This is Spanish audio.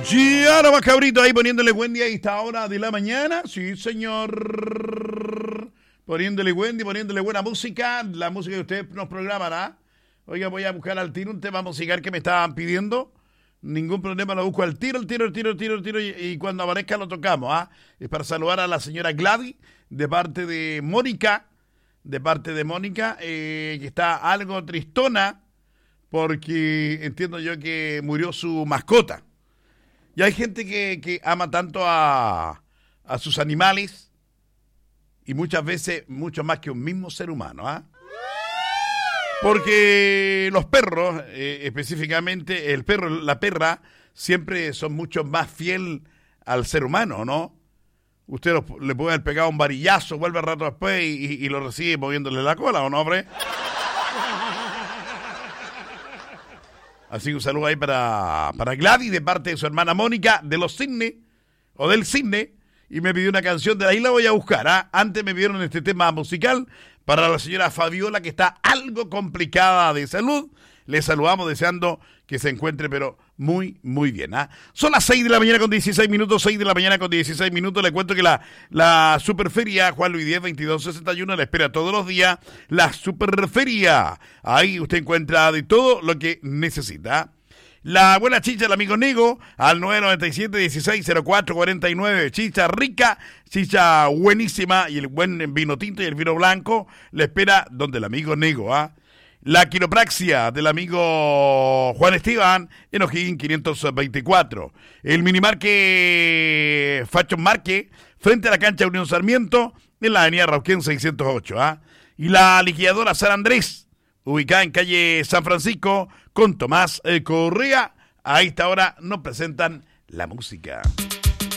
Y ahora va Cabrito ahí poniéndole Wendy a esta hora de la mañana. Sí, señor. Poniéndole Wendy, poniéndole buena música. La música que usted nos programará. Oiga, voy a buscar al tiro un tema musical que me estaban pidiendo. Ningún problema, lo busco al tiro. Y cuando aparezca lo tocamos. Es para saludar a la señora Gladys de parte de Mónica. Que está algo tristona porque entiendo yo que murió su mascota. Y hay gente que ama tanto a sus animales y muchas veces mucho más que un mismo ser humano, Porque los perros, específicamente el perro, la perra, siempre son mucho más fiel al ser humano, ¿no? Usted le puede haber pegado un varillazo, vuelve al rato después y lo recibe moviéndole la cola, ¿o no, hombre? Así que un saludo ahí para Gladys de parte de su hermana Mónica de los Cisnes, o del Cisne, y me pidió una canción de ahí, la voy a buscar, Antes me pidieron este tema musical para la señora Fabiola, que está algo complicada de salud. Le saludamos deseando que se encuentre, pero muy, muy bien. Son las 6 de la mañana con 16 minutos, 6 de la mañana con 16 minutos. Le cuento que la Superferia Juan Luis 10, 2261, la espera todos los días. La Superferia. Ahí usted encuentra de todo lo que necesita. La buena chicha del amigo Nego al 997-1604-49. Chicha rica, chicha buenísima y el buen vino tinto y el vino blanco. Le espera donde el amigo Nego, La quiropraxia del amigo Juan Esteban en O'Higgins 524. El minimarque Fashion Market frente a la cancha Unión Sarmiento en la avenida Rauquén 608. Y la liquidadora San Andrés, ubicada en calle San Francisco con Tomás Correa. A esta hora nos presentan la música.